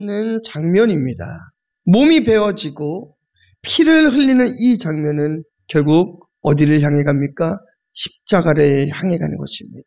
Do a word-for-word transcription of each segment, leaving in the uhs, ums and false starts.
장면입니다. 몸이 베어지고 피를 흘리는 이 장면은 결국 어디를 향해 갑니까? 십자가를 향해 가는 것입니다.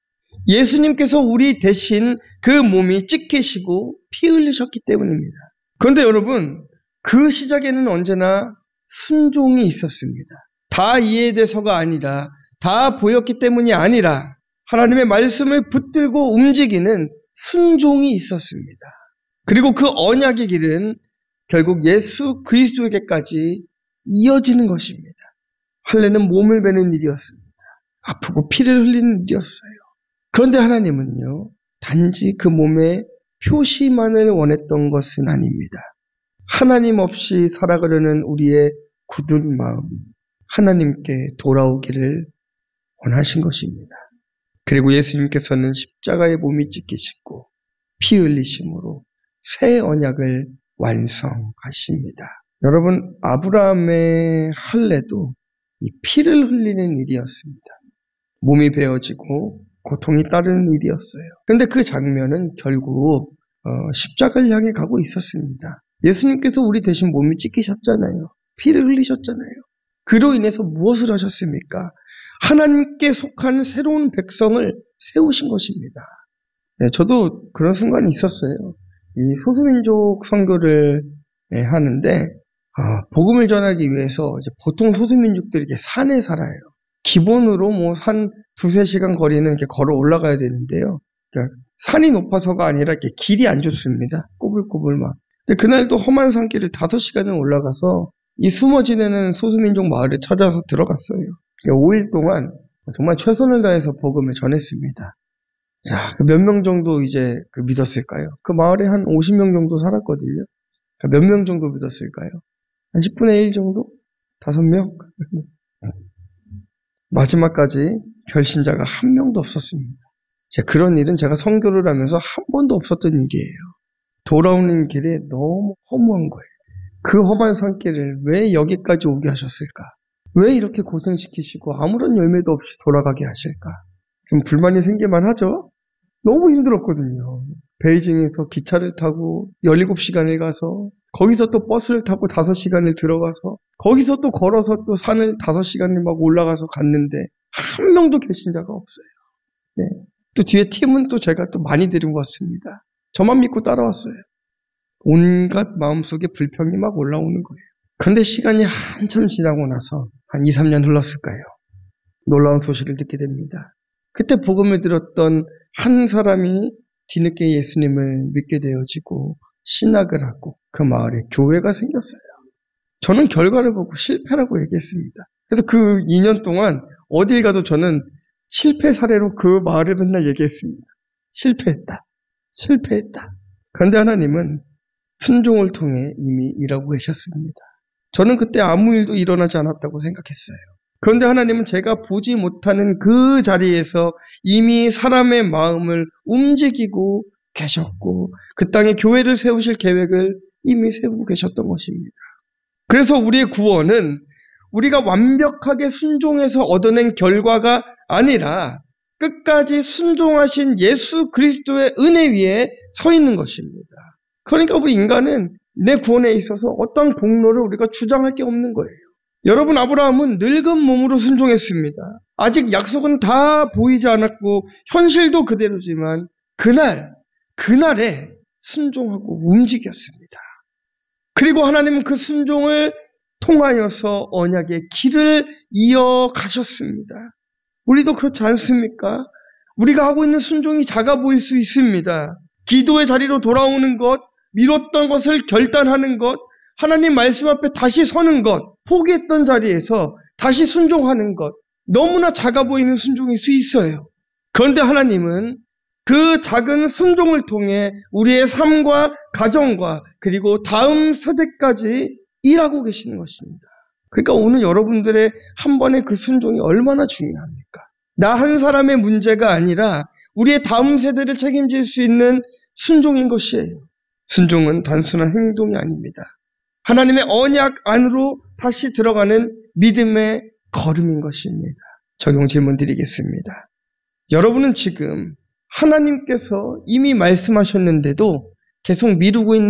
예수님께서 우리 대신 그 몸이 찢기시고 피 흘리셨기 때문입니다. 그런데 여러분, 그 시작에는 언제나 순종이 있었습니다. 다 이해돼서가 아니라, 다 보였기 때문이 아니라 하나님의 말씀을 붙들고 움직이는 순종이 있었습니다. 그리고 그 언약의 길은 결국 예수 그리스도에게까지 이어지는 것입니다. 할례는 몸을 베는 일이었습니다. 아프고 피를 흘리는 일이었어요. 그런데 하나님은요, 단지 그 몸의 표시만을 원했던 것은 아닙니다. 하나님 없이 살아가려는 우리의 굳은 마음이 하나님께 돌아오기를 원하신 것입니다. 그리고 예수님께서는 십자가의 몸이 찢기시고 피 흘리심으로 새 언약을 완성하십니다. 여러분, 아브라함의 할례도 이 피를 흘리는 일이었습니다. 몸이 베어지고 고통이 따르는 일이었어요. 그런데 그 장면은 결국 어, 십자가를 향해 가고 있었습니다. 예수님께서 우리 대신 몸이 찢기셨잖아요. 피를 흘리셨잖아요. 그로 인해서 무엇을 하셨습니까? 하나님께 속한 새로운 백성을 세우신 것입니다. 네, 저도 그런 순간이 있었어요. 이 소수민족 선교를 네, 하는데 아, 복음을 전하기 위해서 이제 보통 소수민족들이 이렇게 산에 살아요. 기본으로 뭐 산 두세 시간 거리는 이렇게 걸어 올라가야 되는데요. 그러니까 산이 높아서가 아니라 이렇게 길이 안 좋습니다. 꼬불꼬불 막. 근데 그날도 험한 산길을 다섯 시간을 올라가서 이 숨어 지내는 소수민족 마을에 찾아서 들어갔어요. 오 일 동안 정말 최선을 다해서 복음을 전했습니다. 자, 몇 명 정도 이제 그 믿었을까요? 그 마을에 한 오십 명 정도 살았거든요. 몇 명 정도 믿었을까요? 한 십분의 일 정도? 다섯 명? 마지막까지 결신자가 한 명도 없었습니다. 제 그런 일은 제가 선교를 하면서 한 번도 없었던 일이에요. 돌아오는 길에 너무 허무한 거예요. 그 험한 산길을 왜 여기까지 오게 하셨을까? 왜 이렇게 고생시키시고 아무런 열매도 없이 돌아가게 하실까? 좀 불만이 생길만 하죠? 너무 힘들었거든요. 베이징에서 기차를 타고 열일곱 시간을 가서 거기서 또 버스를 타고 다섯 시간을 들어가서 거기서 또 걸어서 또 산을 다섯 시간을 막 올라가서 갔는데 한 명도 결신자가 없어요. 네. 또 뒤에 팀은 또 제가 또 많이 데리고 왔습니다. 저만 믿고 따라왔어요. 온갖 마음속에 불평이 막 올라오는 거예요. 그런데 시간이 한참 지나고 나서 한 이, 삼 년 흘렀을까요? 놀라운 소식을 듣게 됩니다. 그때 복음을 들었던 한 사람이 뒤늦게 예수님을 믿게 되어지고 신학을 하고 그 마을에 교회가 생겼어요. 저는 결과를 보고 실패라고 얘기했습니다. 그래서 그 이 년 동안 어딜 가도 저는 실패 사례로 그 마을을 맨날 얘기했습니다. 실패했다. 실패했다. 그런데 하나님은 순종을 통해 이미 일하고 계셨습니다. 저는 그때 아무 일도 일어나지 않았다고 생각했어요. 그런데 하나님은 제가 보지 못하는 그 자리에서 이미 사람의 마음을 움직이고 계셨고 그 땅에 교회를 세우실 계획을 이미 세우고 계셨던 것입니다. 그래서 우리의 구원은 우리가 완벽하게 순종해서 얻어낸 결과가 아니라 끝까지 순종하신 예수 그리스도의 은혜 위에 서 있는 것입니다. 그러니까 우리 인간은 내 구원에 있어서 어떤 공로를 우리가 주장할 게 없는 거예요. 여러분, 아브라함은 늙은 몸으로 순종했습니다. 아직 약속은 다 보이지 않았고 현실도 그대로지만 그날, 그날에 순종하고 움직였습니다. 그리고 하나님은 그 순종을 통하여서 언약의 길을 이어가셨습니다. 우리도 그렇지 않습니까? 우리가 하고 있는 순종이 작아 보일 수 있습니다. 기도의 자리로 돌아오는 것, 미뤘던 것을 결단하는 것, 하나님 말씀 앞에 다시 서는 것, 포기했던 자리에서 다시 순종하는 것, 너무나 작아 보이는 순종일 수 있어요. 그런데 하나님은 그 작은 순종을 통해 우리의 삶과 가정과 그리고 다음 세대까지 일하고 계시는 것입니다. 그러니까 오늘 여러분들의 한 번의 그 순종이 얼마나 중요합니까? 나 한 사람의 문제가 아니라 우리의 다음 세대를 책임질 수 있는 순종인 것이에요. 순종은 단순한 행동이 아닙니다. 하나님의 언약 안으로 다시 들어가는 믿음의 걸음인 것입니다. 적용 질문 드리겠습니다. 여러분은 지금 하나님께서 이미 말씀하셨는데도 계속 미루고 있는